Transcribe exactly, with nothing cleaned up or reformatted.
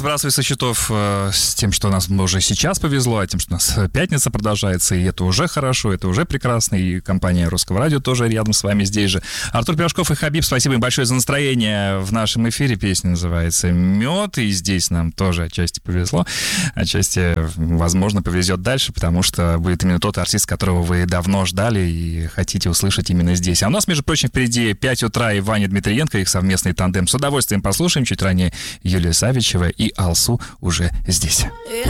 сбрасывать со счетов э, с тем, что нас уже сейчас повезло, а тем, что у нас пятница продолжается, и это уже хорошо, это уже прекрасно, и компания Русского радио тоже рядом с вами здесь же. Артур Пирожков и Хабиб, спасибо им большое за настроение в нашем эфире. Песня называется «Мед», и здесь нам тоже отчасти повезло, отчасти, возможно, повезет дальше, потому что будет именно тот артист, которого вы давно ждали и хотите услышать именно здесь. А у нас, между прочим, впереди пять утра и Ваня Дмитриенко, их совместный тандем. С удовольствием послушаем. Чуть ранее Юлия Савичева и Алсу уже здесь.